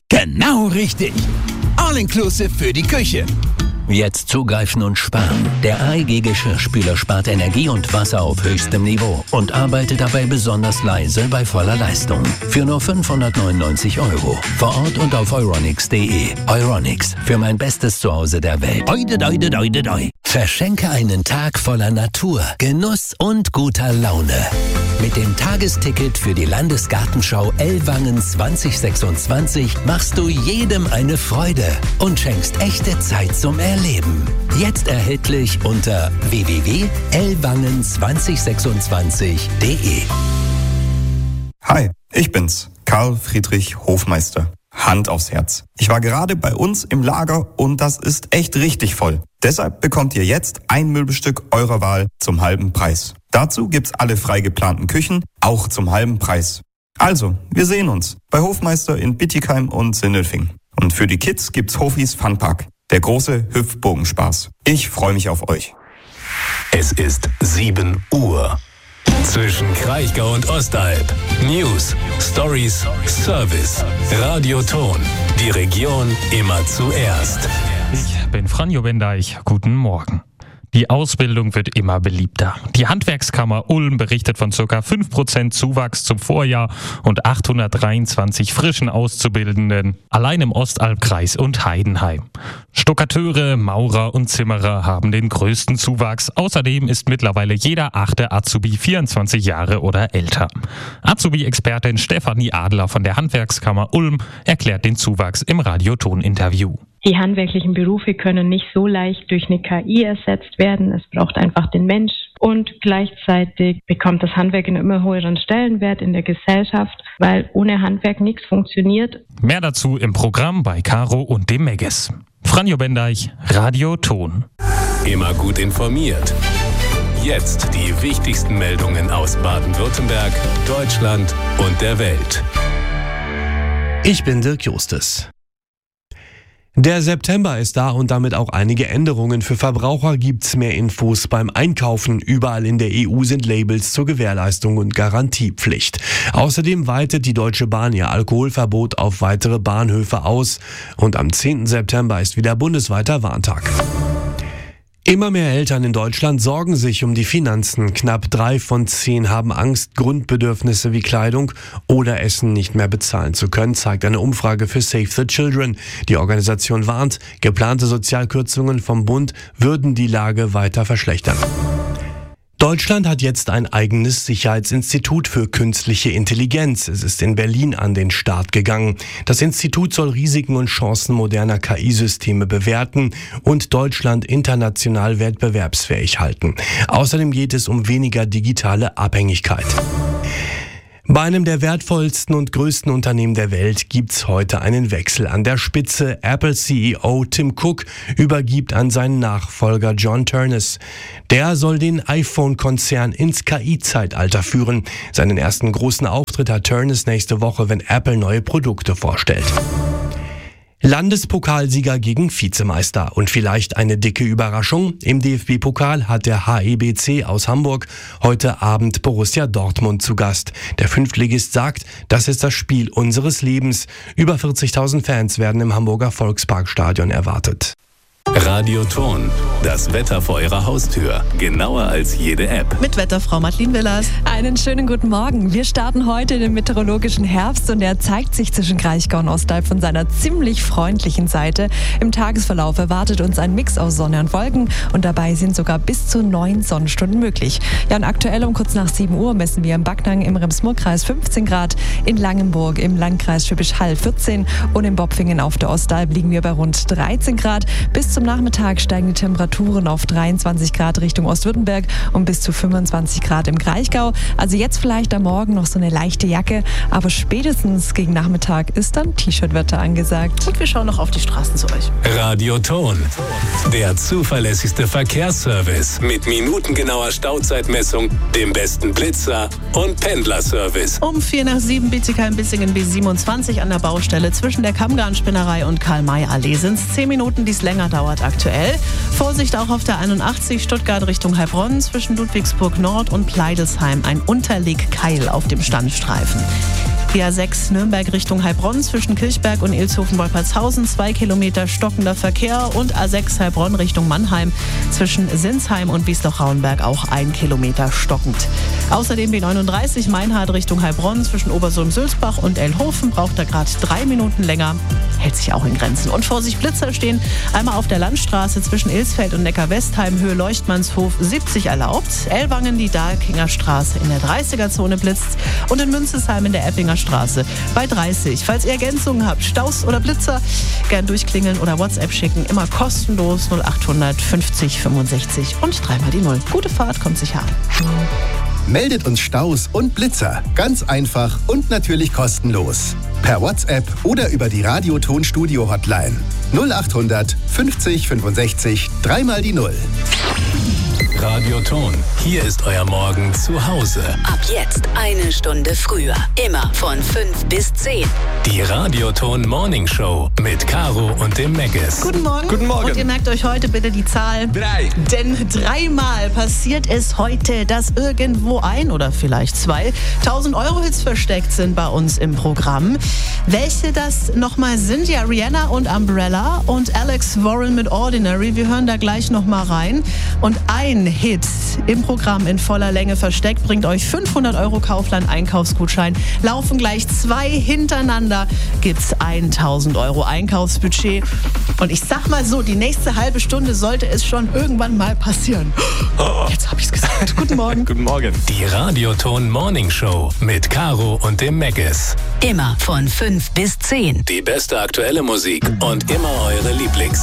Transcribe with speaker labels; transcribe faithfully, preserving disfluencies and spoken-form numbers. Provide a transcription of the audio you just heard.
Speaker 1: Genau richtig. All-inclusive für die Küche.
Speaker 2: Jetzt zugreifen und sparen. Der A E G Geschirrspüler spart Energie und Wasser auf höchstem Niveau und arbeitet dabei besonders leise bei voller Leistung. Für nur fünfhundertneunundneunzig Euro. Vor Ort und auf euronics punkt de. Euronics, für mein bestes Zuhause der Welt. Oide, oide, oide, oide. Verschenke einen Tag voller Natur, Genuss und guter Laune. Mit dem Tagesticket für die Landesgartenschau Ellwangen zwanzig sechsundzwanzig machst du jedem eine Freude und schenkst echte Zeit zum Erleben. Jetzt erhältlich unter w w w punkt ellwangen zwanzig sechsundzwanzig punkt de.
Speaker 3: Hi, ich bin's, Karl Friedrich Hofmeister. Hand aufs Herz. Ich war gerade bei uns im Lager und das ist echt richtig voll. Deshalb bekommt ihr jetzt ein Möbelstück eurer Wahl zum halben Preis. Dazu gibt's alle frei geplanten Küchen, auch zum halben Preis. Also, wir sehen uns bei Hofmeister in Bittigheim und Sindelfingen. Und für die Kids gibt's Hofis Funpark, der große Hüpfbogenspaß. Ich freue mich auf euch.
Speaker 4: Es ist sieben Uhr. Zwischen Kraichgau und Ostalb. News, Stories, Service. Radioton. Die Region immer zuerst.
Speaker 5: Ich bin Franjo Bendeich. Guten Morgen. Die Ausbildung wird immer beliebter. Die Handwerkskammer Ulm berichtet von ca. fünf Prozent Zuwachs zum Vorjahr und achthundertdreiundzwanzig frischen Auszubildenden, allein im Ostalbkreis und Heidenheim. Stuckateure, Maurer und Zimmerer haben den größten Zuwachs. Außerdem ist mittlerweile jeder achte Azubi vierundzwanzig Jahre oder älter. Azubi-Expertin Stefanie Adler von der Handwerkskammer Ulm erklärt den Zuwachs im Radioton-Interview.
Speaker 6: Die handwerklichen Berufe können nicht so leicht durch eine K I ersetzt werden. Es braucht einfach den Mensch. Und gleichzeitig bekommt das Handwerk einen immer höheren Stellenwert in der Gesellschaft, weil ohne Handwerk nichts funktioniert.
Speaker 5: Mehr dazu im Programm bei Caro und dem Megges. Franjo Bendeich, Radioton.
Speaker 4: Immer gut informiert. Jetzt die wichtigsten Meldungen aus Baden-Württemberg, Deutschland und der Welt.
Speaker 7: Ich bin Dirk Justus. Der September ist da und damit auch einige Änderungen. Für Verbraucher gibt's mehr Infos beim Einkaufen. Überall in der E U sind Labels zur Gewährleistung und Garantiepflicht. Außerdem weitet die Deutsche Bahn ihr Alkoholverbot auf weitere Bahnhöfe aus. Und am zehnten September ist wieder bundesweiter Warntag. Immer mehr Eltern in Deutschland sorgen sich um die Finanzen. Knapp drei von zehn haben Angst, Grundbedürfnisse wie Kleidung oder Essen nicht mehr bezahlen zu können, zeigt eine Umfrage für Save the Children. Die Organisation warnt, geplante Sozialkürzungen vom Bund würden die Lage weiter verschlechtern. Deutschland hat jetzt ein eigenes Sicherheitsinstitut für künstliche Intelligenz. Es ist in Berlin an den Start gegangen. Das Institut soll Risiken und Chancen moderner K I-Systeme bewerten und Deutschland international wettbewerbsfähig halten. Außerdem geht es um weniger digitale Abhängigkeit. Bei einem der wertvollsten und größten Unternehmen der Welt gibt's heute einen Wechsel an der Spitze. Apple-C E O Tim Cook übergibt an seinen Nachfolger John Ternus. Der soll den iPhone-Konzern ins K I-Zeitalter führen. Seinen ersten großen Auftritt hat Ternus nächste Woche, wenn Apple neue Produkte vorstellt. Landespokalsieger gegen Vizemeister und vielleicht eine dicke Überraschung. Im D F B-Pokal hat der H E B C aus Hamburg heute Abend Borussia Dortmund zu Gast. Der Fünftligist sagt, das ist das Spiel unseres Lebens. Über vierzigtausend Fans werden im Hamburger Volksparkstadion erwartet.
Speaker 4: Radioton, das Wetter vor Ihrer Haustür. Genauer als jede App.
Speaker 8: Mit Wetterfrau Madeleine Willers.
Speaker 9: Einen schönen guten Morgen. Wir starten heute in den meteorologischen Herbst und er zeigt sich zwischen Kraichgau und Ostalb von seiner ziemlich freundlichen Seite. Im Tagesverlauf erwartet uns ein Mix aus Sonne und Wolken und dabei sind sogar bis zu neun Sonnenstunden möglich. Ja, und aktuell um kurz nach sieben Uhr messen wir im Backnang im Rems-Murr-Kreis fünfzehn Grad, in Langenburg im Landkreis Schwäbisch Hall vierzehn und in Bopfingen auf der Ostalb liegen wir bei rund dreizehn Grad. Bis zum Nachmittag steigen die Temperaturen auf dreiundzwanzig Grad Richtung Ostwürttemberg und bis zu fünfundzwanzig Grad im Kraichgau. Also jetzt vielleicht am Morgen noch so eine leichte Jacke, aber spätestens gegen Nachmittag ist dann T-Shirt-Wetter angesagt.
Speaker 8: Und wir schauen noch auf die Straßen zu euch.
Speaker 4: Radioton, der zuverlässigste Verkehrsservice mit minutengenauer Stauzeitmessung, dem besten Blitzer und Pendlerservice.
Speaker 8: Um vier nach sieben Bietigheim-Bissingen B siebenundzwanzig an der Baustelle zwischen der Kammgarnspinnerei und Karl-May-Allee sind es zehn Minuten, die es länger dauert aktuell. Vorsicht auch auf der einundachtzig Stuttgart Richtung Heilbronn zwischen Ludwigsburg Nord und Pleidelsheim. Ein Unterlegkeil auf dem Standstreifen. Die A sechs Nürnberg Richtung Heilbronn zwischen Kirchberg und Ilshofen-Wolpertshausen, zwei Kilometer stockender Verkehr. Und A sechs Heilbronn Richtung Mannheim zwischen Sinsheim und Biesloch-Rauenberg auch ein Kilometer stockend. Außerdem B neununddreißig Meinhard Richtung Heilbronn zwischen Obersulm-Sülzbach und Elhofen braucht er gerade drei Minuten länger. Hält sich auch in Grenzen. Und Vorsicht, Blitzer stehen einmal auf der Landstraße zwischen Ilsfeld und Neckar-Westheim, Höhe Leuchtmannshof siebzig erlaubt. Ellwangen die Dahlkinger Straße in der dreißiger-Zone blitzt und in Münzesheim in der Eppinger Straße bei dreißig. Falls ihr Ergänzungen habt, Staus oder Blitzer, gern durchklingeln oder WhatsApp schicken. Immer kostenlos null achthundert fünfzig fünfundsechzig und dreimal die Null. Gute Fahrt, kommt sicher an.
Speaker 1: Meldet uns Staus und Blitzer. Ganz einfach und natürlich kostenlos. Per WhatsApp oder über die Radioton-Studio-Hotline. null achthundert fünfzig fünfundsechzig, dreimal die Null.
Speaker 4: Radioton. Hier ist euer Morgen zu Hause.
Speaker 10: Ab jetzt eine Stunde früher. Immer von fünf bis zehn.
Speaker 4: Die Radioton Morning Show mit Caro und dem Meggis.
Speaker 8: Guten Morgen.
Speaker 7: Guten Morgen.
Speaker 8: Und ihr merkt euch heute bitte die Zahl.
Speaker 7: Drei.
Speaker 8: Denn dreimal passiert es heute, dass irgendwo ein oder vielleicht zwei tausend Euro Hits versteckt sind bei uns im Programm. Welche das nochmal sind? Ja, Rihanna und Umbrella und Alex Warren mit Ordinary. Wir hören da gleich nochmal rein. Und ein Hit im Programm in voller Länge versteckt bringt euch fünfhundert Euro Kaufland Einkaufsgutschein. Laufen gleich zwei hintereinander, gibt's tausend Euro Einkaufsbudget. Und ich sag mal so, die nächste halbe Stunde sollte es schon irgendwann mal passieren. Jetzt hab ich's gesagt. Guten Morgen.
Speaker 7: Guten Morgen.
Speaker 4: Die Radioton Morning Show mit Caro und dem Meggis.
Speaker 10: Immer von fünf bis zehn.
Speaker 4: Die beste aktuelle Musik und immer eure Lieblings